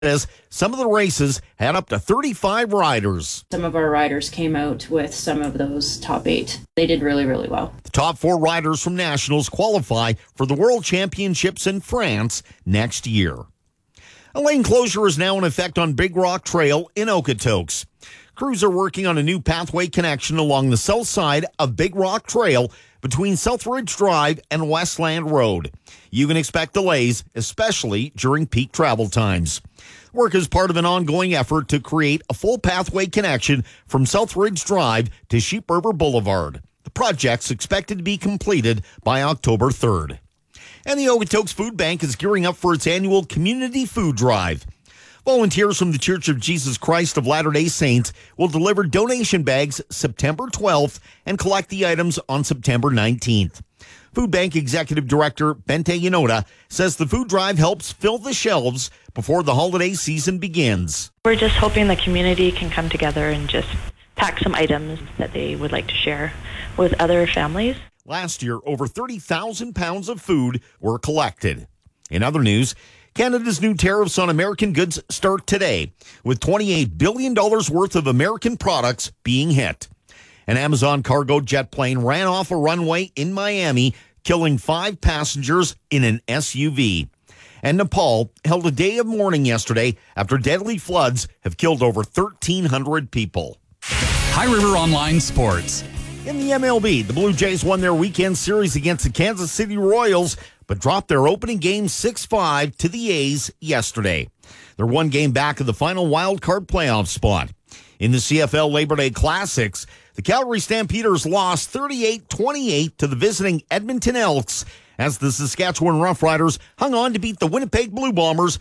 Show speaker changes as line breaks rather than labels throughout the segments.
As some of the races had up to 35 riders.
Some of our riders came out with some of those top 8. They did really, really well.
The top 4 riders from Nationals qualify for the World Championships in France next year. A lane closure is now in effect on Big Rock Trail in Okotoks. Crews are working on a new pathway connection along the south side of Big Rock Trail between Southridge Drive and Westland Road. You can expect delays, especially during peak travel times. Work is part of an ongoing effort to create a full pathway connection from Southridge Drive to Sheep River Boulevard. The project's expected to be completed by October 3rd. And the Okotoks Food Bank is gearing up for its annual community food drive. Volunteers from the Church of Jesus Christ of Latter-day Saints will deliver donation bags September 12th and collect the items on September 19th. Food Bank Executive Director Bente Yanoda says the food drive helps fill the shelves before the holiday season begins.
We're just hoping the community can come together and just pack some items that they would like to share with other families.
Last year, over 30,000 pounds of food were collected. In other news, Canada's new tariffs on American goods start today, with $28 billion worth of American products being hit. An Amazon cargo jet plane ran off a runway in Miami, killing 5 passengers in an SUV. And Nepal held a day of mourning yesterday after deadly floods have killed over 1,300 people.
High River Online Sports.
In the MLB, the Blue Jays won their weekend series against the Kansas City Royals, but dropped their opening game 6-5 to the A's yesterday. They're one game back of the final wild card playoff spot. In the CFL Labor Day Classics, the Calgary Stampeders lost 38-28 to the visiting Edmonton Elks as the Saskatchewan Roughriders hung on to beat the Winnipeg Blue Bombers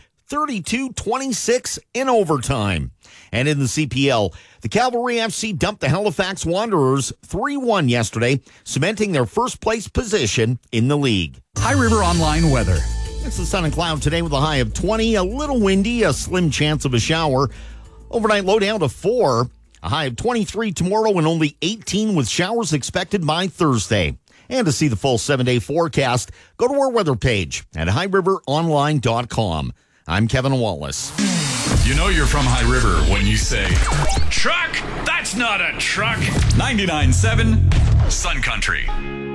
32-26 in overtime. And in the CPL, the Cavalry FC dumped the Halifax Wanderers 3-1 yesterday, cementing their first-place position in the league.
High River Online weather.
It's the sun and cloud today with a high of 20, a little windy, a slim chance of a shower. Overnight low down to 4, a high of 23 tomorrow and only 18 with showers expected by Thursday. And to see the full 7-day forecast, go to our weather page at highriveronline.com. I'm Kevin Wallace.
You know you're from High River when you say, "Truck? That's not a truck." 99.7 Sun Country.